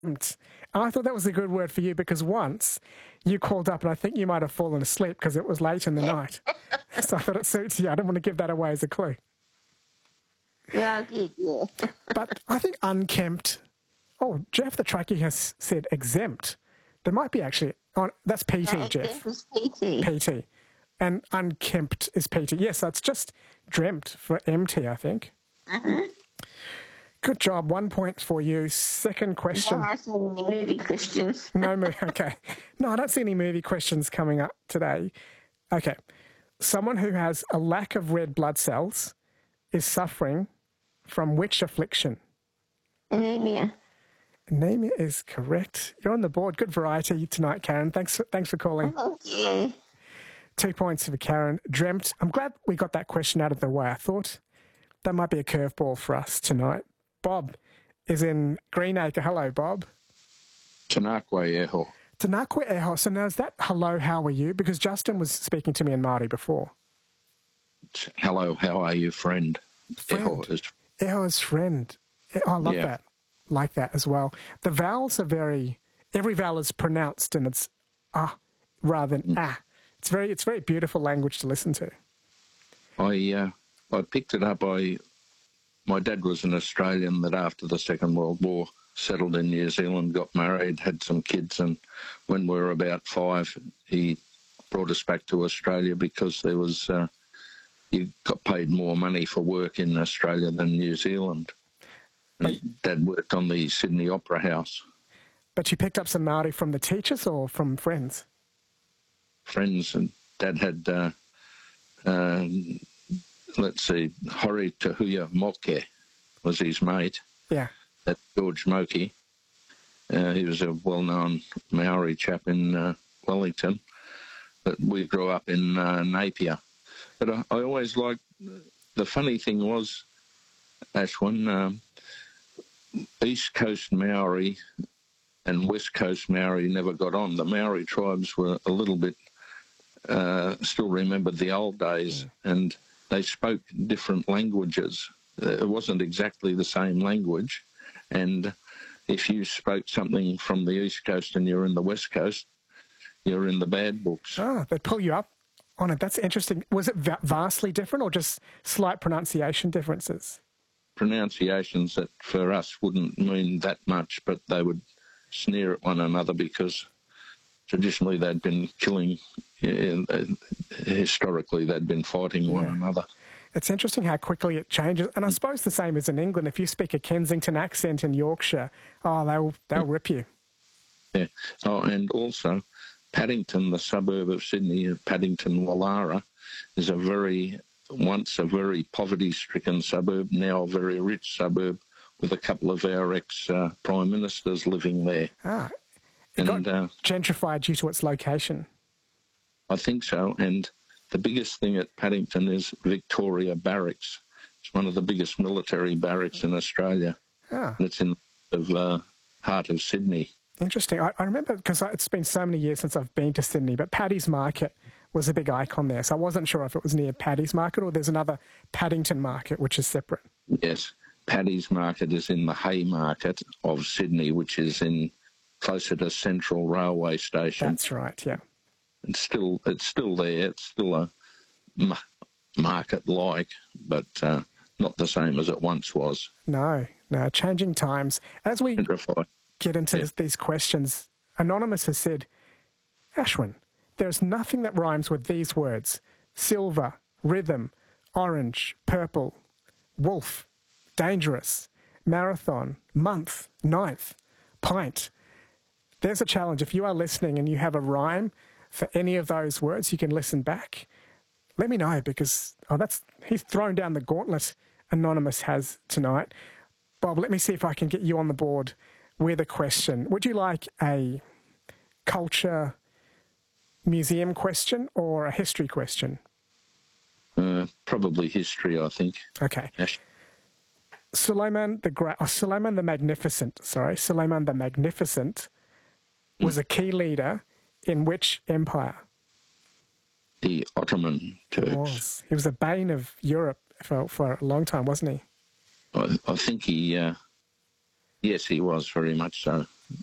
I thought that was a good word for you because once you called up and I think you might have fallen asleep because it was late in the night. So I thought it suits you. I didn't want to give that away as a clue. Yeah, good, yeah. But I think unkempt. Oh, Jeff the Truckie has said exempt. There might be actually. Oh, that's PT, Jeff. It was PT. PT. And unkempt is PT. Yes, that's just dreamt for MT, I think. Mm-hmm. Good job. 1 point for you. Second question. No, I saw any movie questions. No movie. Okay. No, I don't see any movie questions coming up today. Okay. Someone who has a lack of red blood cells is suffering from which affliction? Anemia. Anemia is correct. You're on the board. Good variety tonight, Karen. Thanks for calling. Thank you. 2 points for Karen. Dreamt. I'm glad we got that question out of the way. I thought that might be a curveball for us tonight. Bob is in Greenacre. Hello, Bob. Tanakwa eho. Tanakwa eho. So now is that hello, how are you? Because Justin was speaking to me in Māori before. Hello, how are you, friend? Friend. Eho is friend. Oh, I love that. Like that as well. The vowels are every vowel is pronounced and it's rather than It's very beautiful language to listen to. I picked it up. My dad was an Australian that after the Second World War settled in New Zealand, got married, had some kids, and when we were about 5, he brought us back to Australia because there was you got paid more money for work in Australia than New Zealand. And Dad worked on the Sydney Opera House. But you picked up some Māori from the teachers or from friends? Friends, and Dad had, let's see, Hori Tahuya Moke was his mate. Yeah. That's George Moke. He was a well-known Maori chap in Wellington. But we grew up in Napier. But I always liked, the funny thing was, Ashwin, East Coast Maori and West Coast Maori never got on. The Maori tribes were a little bit, still remembered the old days, and they spoke different languages. It wasn't exactly the same language, and if you spoke something from the East Coast and you're in the West Coast, you're in the bad books. Oh, they pull you up on it. That's interesting. Was it vastly different or just slight pronunciation differences? Pronunciations that for us wouldn't mean that much, but they would sneer at one another because traditionally they'd been killing, historically they'd been fighting one another. It's interesting how quickly it changes. And I suppose the same as in England. If you speak a Kensington accent in Yorkshire, they'll rip you. Yeah. Oh, and also Paddington, the suburb of Sydney, Paddington Wallara, is once a very poverty-stricken suburb, now a very rich suburb with a couple of our ex-prime ministers living there. It got gentrified due to its location. I think so, and the biggest thing at Paddington is Victoria Barracks. It's one of the biggest military barracks in Australia. And it's in the heart of Sydney. Interesting. I remember, because it's been so many years since I've been to Sydney, but Paddy's Market was a big icon there. So I wasn't sure if it was near Paddy's Market or there's another Paddington Market, which is separate. Yes. Paddy's Market is in the Haymarket of Sydney, which is closer to Central Railway Station. That's right, yeah. It's still there. It's still a market-like, but not the same as it once was. No, changing times. As we get into these questions, Anonymous has said, Ashwin, there's nothing that rhymes with these words: silver, rhythm, orange, purple, wolf, dangerous, marathon, month, ninth, pint. There's a challenge. If you are listening and you have a rhyme for any of those words, you can listen back. Let me know, because he's thrown down the gauntlet Anonymous has tonight. Bob, let me see if I can get you on the board with a question. Would you like a culture museum question or a history question? Probably history, I think. Okay. Yes. Suleiman the Magnificent was a key leader in which empire? The Ottoman Turks. He was the bane of Europe for a long time, wasn't he? I think he, yes, he was very much so.